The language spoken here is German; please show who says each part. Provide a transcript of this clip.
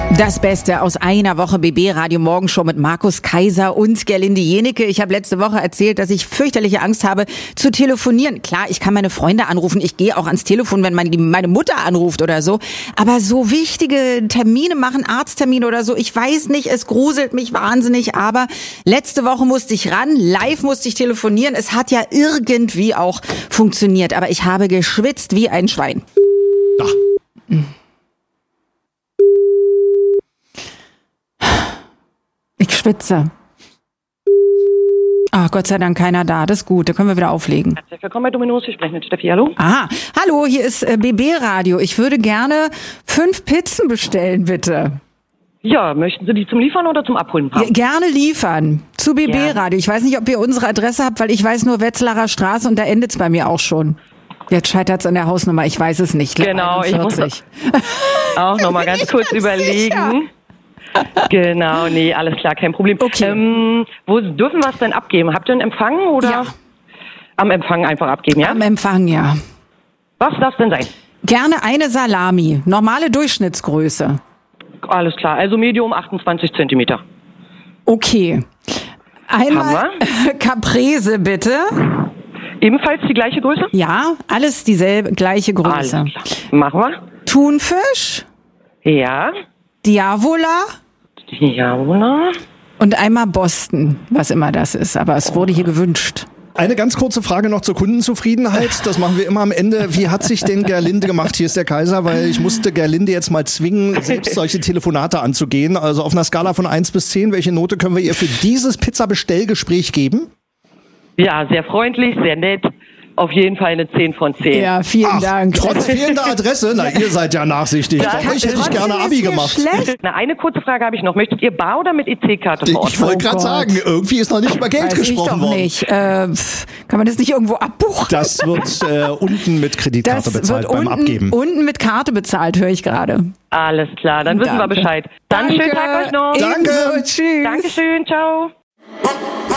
Speaker 1: Das Beste aus einer Woche BB Radio Morgenshow mit Markus Kaiser und Gerlinde Jenecke. Ich habe letzte Woche erzählt, dass ich fürchterliche Angst habe zu telefonieren. Klar, ich kann meine Freunde anrufen. Ich gehe auch ans Telefon, wenn meine Mutter anruft oder so. Aber so wichtige Termine machen, Arzttermine oder so, ich weiß nicht, es gruselt mich wahnsinnig. Aber letzte Woche musste ich ran, live musste ich telefonieren. Es hat ja irgendwie auch funktioniert. Aber ich habe geschwitzt wie ein Schwein.
Speaker 2: Ach.
Speaker 1: Ich schwitze. Ach, Gott sei Dank keiner da. Das ist gut, da können wir wieder auflegen.
Speaker 3: Herzlich willkommen bei Dominos, wir sprechen mit Steffi, hallo.
Speaker 1: Aha, hallo, hier ist BB Radio. Ich würde gerne 5 Pizzen bestellen, bitte.
Speaker 3: Ja, möchten Sie die zum Liefern oder zum Abholen haben?
Speaker 1: Ja, gerne liefern. Zu BB
Speaker 3: Ja.
Speaker 1: Radio. Ich weiß nicht, ob ihr unsere Adresse habt, weil ich weiß nur Wetzlarer Straße und da endet's bei mir auch schon. Jetzt scheitert's an der Hausnummer, ich weiß es nicht.
Speaker 3: Genau, ich muss
Speaker 1: 41.
Speaker 3: auch noch mal ganz kurz überlegen. Genau, nee, alles klar, kein Problem.
Speaker 1: Okay.
Speaker 3: Wo dürfen wir es denn abgeben? Habt ihr einen Empfang oder?
Speaker 1: Ja.
Speaker 3: Am Empfang einfach abgeben, ja?
Speaker 1: Am Empfang, ja.
Speaker 3: Was darf denn sein?
Speaker 1: Gerne eine Salami. Normale Durchschnittsgröße.
Speaker 3: Alles klar, also Medium 28 Zentimeter.
Speaker 1: Okay. Einmal
Speaker 3: Haben
Speaker 1: Caprese, bitte.
Speaker 3: Ebenfalls die gleiche Größe?
Speaker 1: Ja, alles dieselbe, gleiche
Speaker 3: Alles
Speaker 1: Größe.
Speaker 3: klar. Machen wir.
Speaker 1: Thunfisch,
Speaker 3: Ja.
Speaker 1: Diavola
Speaker 3: Ja, oder?
Speaker 1: und einmal Boston, was immer das ist. Aber es wurde hier gewünscht.
Speaker 2: Eine ganz kurze Frage noch zur Kundenzufriedenheit. Das machen wir immer am Ende. Wie hat sich denn Gerlinde gemacht? Hier ist der Kaiser, weil ich musste Gerlinde jetzt mal zwingen, selbst solche Telefonate anzugehen. Also auf einer Skala von 1 bis 10, welche Note können wir ihr für dieses Pizzabestellgespräch geben?
Speaker 3: Ja, sehr freundlich, sehr nett. Auf jeden Fall eine 10 von 10.
Speaker 1: Ja, vielen Dank.
Speaker 2: Trotz fehlender Adresse? Na, ihr seid ja nachsichtig.
Speaker 3: Ja,
Speaker 2: Bei euch hätte ich
Speaker 1: Trotzdem
Speaker 2: gerne
Speaker 1: ist
Speaker 2: Abi
Speaker 1: mir
Speaker 2: gemacht.
Speaker 1: schlecht.
Speaker 3: Na, eine kurze Frage habe ich noch. Möchtet ihr bar oder mit EC-Karte vor Ort?
Speaker 2: Ich wollte gerade
Speaker 1: Gott.
Speaker 2: sagen, irgendwie ist noch nicht über Geld
Speaker 1: Weiß ich
Speaker 2: gesprochen
Speaker 1: doch
Speaker 2: worden.
Speaker 1: nicht. Kann man das nicht irgendwo abbuchen?
Speaker 2: Das wird unten mit Kreditkarte bezahlt beim Abgeben.
Speaker 1: unten mit Karte bezahlt, höre ich gerade.
Speaker 3: Alles klar, dann wissen wir
Speaker 1: Danke.
Speaker 3: Bescheid. Dann schönen Tag euch noch.
Speaker 2: Danke.
Speaker 1: Ebenso. Tschüss.
Speaker 3: Dankeschön, ciao.